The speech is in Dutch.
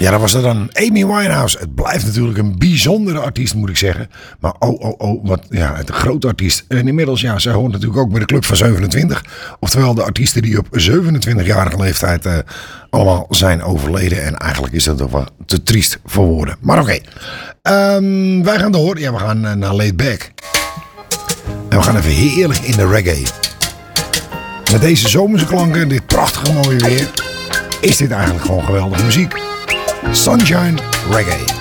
Ja, dat was er dan Amy Winehouse. Het blijft natuurlijk een bijzondere artiest, moet ik zeggen. Maar wat, ja, een grote artiest. En inmiddels, ja, zij hoort natuurlijk ook bij de club van 27. Oftewel de artiesten die op 27-jarige leeftijd allemaal zijn overleden. En eigenlijk is dat toch wel te triest voor woorden. Maar oké. Wij gaan door. Ja, we gaan naar Laid Back. En we gaan even heerlijk in de reggae. Met deze zomerse klanken, dit prachtige mooie weer, is dit eigenlijk gewoon geweldige muziek. Sunshine Reggae.